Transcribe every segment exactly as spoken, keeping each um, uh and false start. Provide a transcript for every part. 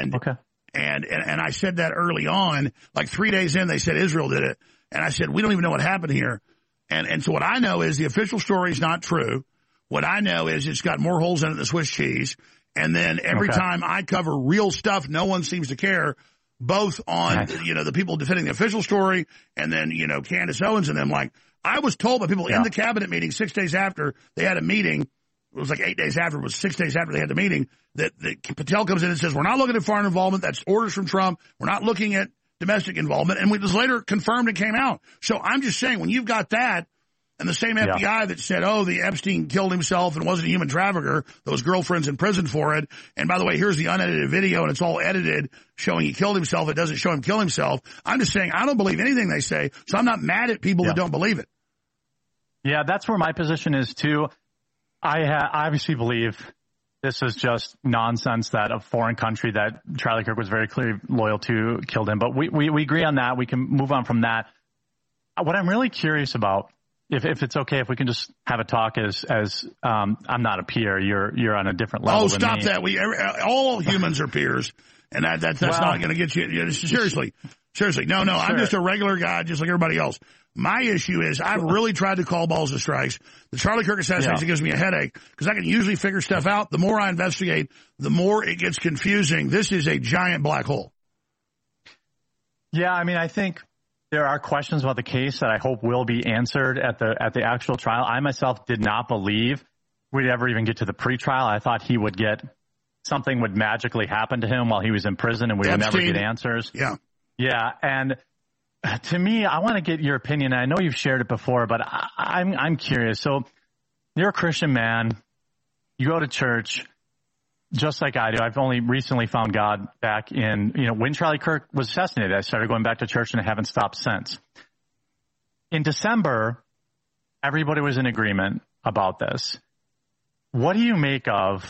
And, okay. and, and, and I said that early on, like three days in, they said Israel did it. And I said, we don't even know what happened here. And, and so what I know is the official story is not true. What I know is it's got more holes in it than Swiss cheese. And then every okay. time I cover real stuff, no one seems to care, both on, nice. you know, the people defending the official story and then, you know, Candace Owens and them. Like, I was told by people yeah. in the cabinet meeting six days after they had a meeting, it was like eight days after, it was six days after they had the meeting, that, that Patel comes in and says, we're not looking at foreign involvement. That's orders from Trump. We're not looking at domestic involvement. And it was later confirmed and came out. So I'm just saying, when you've got that, and the same F B I yeah. that said, oh, the Epstein killed himself and wasn't a human trafficker, those girlfriends in prison for it. And by the way, here's the unedited video, and it's all edited showing he killed himself. It doesn't show him kill himself. I'm just saying, I don't believe anything they say, so I'm not mad at people yeah. that don't believe it. Yeah, that's where my position is, too. I ha- obviously believe this is just nonsense that a foreign country that Charlie Kirk was very clearly loyal to killed him. But we, we, we agree on that. We can move on from that. What I'm really curious about, If if it's okay, if we can just have a talk as as um, I'm not a peer, you're you're on a different level. Oh, than stop me. that! We all humans are peers, and that, that that's well, not going to get you. you know, seriously, seriously, no, no. Sure. I'm just a regular guy, just like everybody else. My issue is I've really tried to call balls and strikes. The Charlie Kirk assassination yeah. gives me a headache because I can usually figure stuff out. The more I investigate, the more it gets confusing. This is a giant black hole. Yeah, I mean, I think there are questions about the case that I hope will be answered at the at the actual trial. I myself did not believe we'd ever even get to the pretrial. I thought he would get something would magically happen to him while he was in prison and we would never get answers. Yeah. Yeah. And to me, I want to get your opinion. I know you've shared it before, but I, I'm I'm curious. So you're a Christian man. You go to church. Just like I do. I've only recently found God back in, you know, when Charlie Kirk was assassinated. I started going back to church and I haven't stopped since. In December, everybody was in agreement about this. What do you make of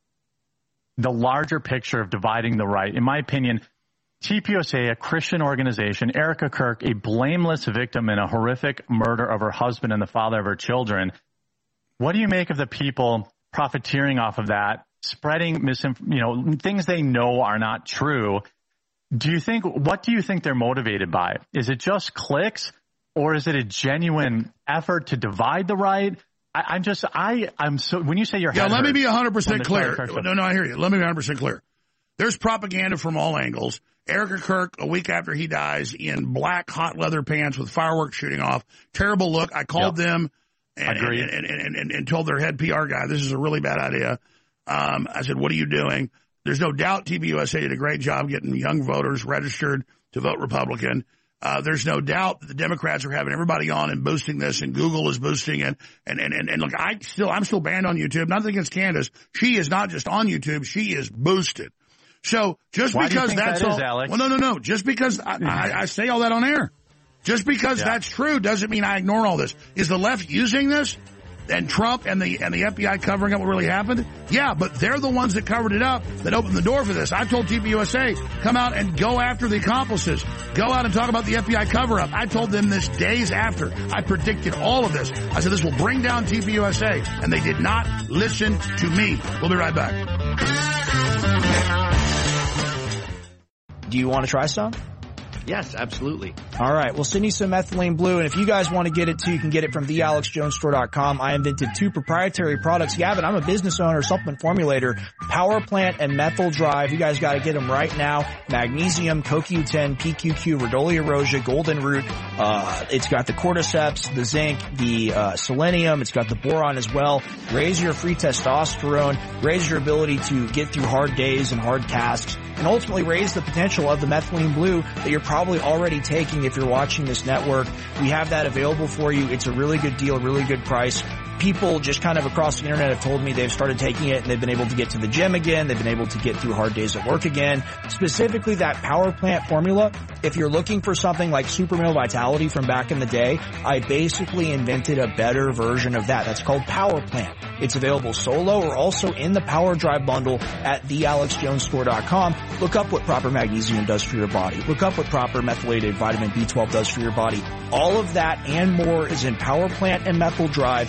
the larger picture of dividing the right? In my opinion, T P U S A, a Christian organization, Erica Kirk, a blameless victim in a horrific murder of her husband and the father of her children. What do you make of the people profiteering off of that? Spreading misinf- you know, things they know are not true. Do you think, what do you think they're motivated by? Is it just clicks or is it a genuine effort to divide the right? I, I'm just, I, I'm so, when you say you're Yeah, let me be one hundred percent clear. No, no, I hear you. Let me be one hundred percent clear. There's propaganda from all angles. Erica Kirk, a week after he dies, in black hot leather pants with fireworks shooting off. Terrible look. I called yep. them and, and, and, and, and, and told their head P R guy, this is a really bad idea. Um, I said, what are you doing? There's no doubt T P U S A did a great job getting young voters registered to vote Republican. Uh, there's no doubt that the Democrats are having everybody on and boosting this, and Google is boosting it. And, and, and, and look, I still, I'm still banned on YouTube. Nothing against Candace. She is not just on YouTube. She is boosted. So just Why because do you think that's that all, is, Alex? well, no, no, no. Just because I, I, I say all that on air, just because yeah. that's true doesn't mean I ignore all this. Is the left using this? And Trump and the and the F B I covering up what really happened? Yeah, but they're the ones that covered it up, that opened the door for this. I told T P U S A, come out and go after the accomplices. Go out and talk about the F B I cover-up. I told them this days after. I predicted all of this. I said this will bring down T P U S A, and they did not listen to me. We'll be right back. Do you want to try some? Yes, absolutely. All right. We'll send you some methylene blue. And if you guys want to get it too, you can get it from the alex jones store dot com. I invented two proprietary products. Gavin, I'm a business owner, supplement formulator, Power Plant and Methyl Drive. You guys got to get them right now. Magnesium, C O Q ten, P Q Q, Rhodolia rosea, Golden Root. Uh, it's got the cordyceps, the zinc, the uh, selenium. It's got the boron as well. Raise your free testosterone. Raise your ability to get through hard days and hard tasks. And ultimately raise the potential of the methylene blue that you're probably already taking if you're watching this network. We have that available for you. It's a really good deal, a really good price. People just kind of across the internet have told me they've started taking it and they've been able to get to the gym again. They've been able to get through hard days at work again. Specifically that Power Plant formula, if you're looking for something like Super Male Vitality from back in the day, I basically invented a better version of that. That's called Power Plant. It's available solo or also in the Power Drive bundle at the alex jones store dot com. Look up what proper magnesium does for your body. Look up what proper methylated vitamin B twelve does for your body. All of that and more is in Power Plant and Methyl Drive. And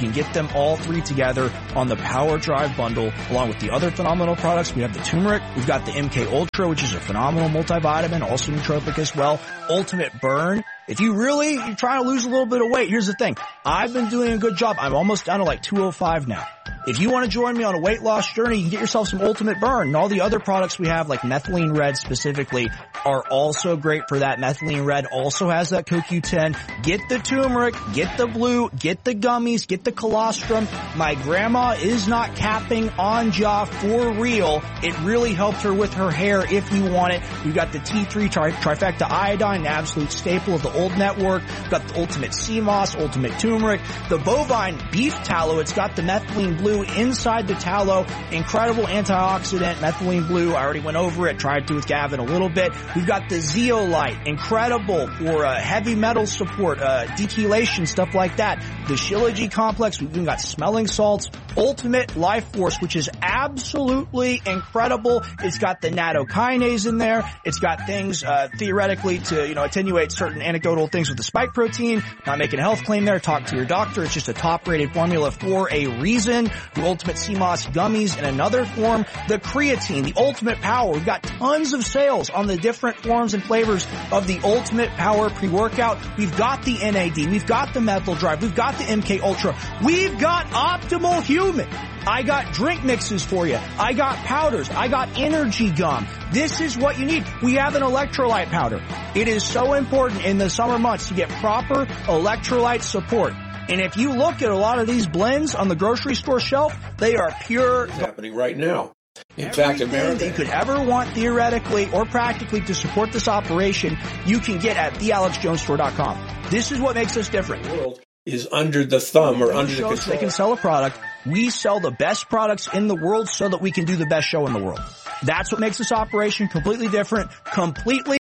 can get them all three together on the Power Drive bundle, along with the other phenomenal products. We have the turmeric. We've got the M K Ultra, which is a phenomenal multivitamin, also nootropic as well. Ultimate Burn. If you really, you're trying to lose a little bit of weight, here's the thing. I've been doing a good job. I'm almost down to like two oh five now. If you want to join me on a weight loss journey, you can get yourself some Ultimate Burn. And all the other products we have, like Methylene Red specifically, are also great for that. Methylene Red also has that C O Q ten. Get the turmeric, get the blue, get the gummies, get the colostrum. My grandma is not capping Anja for real. It really helped her with her hair if you want it. We've got the T three tri- trifecta iodine, an absolute staple of the old network. We've got the Ultimate Sea Moss, Ultimate Turmeric, the bovine beef tallow. It's got the methylene blue inside the tallow. Incredible antioxidant, methylene blue. I already went over it, tried to with Gavin a little bit. We've got the zeolite, incredible for uh, heavy metal support, uh, dechelation, stuff like that. The Shilajit complex, we've even got smelling salts. Ultimate Life Force, which is absolutely incredible. It's got the nattokinase in there. It's got things, uh, theoretically to, you know, attenuate certain anecdotal things with the spike protein. Not making a health claim there. Talk to your doctor. It's just a top-rated formula for a reason. The Ultimate C M O S gummies in another form. The creatine, the Ultimate Power. We've got tons of sales on the different forms and flavors of the Ultimate Power pre-workout. We've got the N A D. We've got the Methyl Drive. We've got the M K Ultra. We've got Optimal Human. I got drink mixes for you. I got powders. I got energy gum. This is what you need. We have an electrolyte powder. It is so important in the summer months to get proper electrolyte support. And if you look at a lot of these blends on the grocery store shelf, they are pure. It's happening right now. In Everything fact, America that you could ever want theoretically or practically to support this operation, you can get at the alex jones store dot com. This is what makes us different. the world is under the thumb or under the Shows control. they can sell a product. We sell the best products in the world so that we can do the best show in the world. That's what makes this operation completely different, completely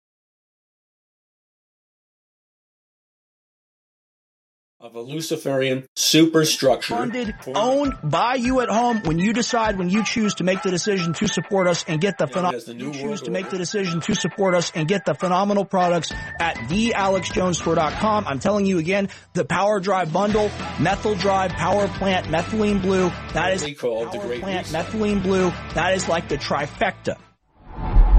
of a Luciferian superstructure. funded, owned by you at home when you decide, when you choose to make the decision to support us and get the phenomenal, as the new you choose world to make order. the decision to support us and get the phenomenal products at the alex jones store dot com. I'm telling you again, the Power Drive bundle, Methyl Drive, Power Plant, Methylene Blue, that is Called the Power Great Plant, Reset. Methylene Blue, that is like the trifecta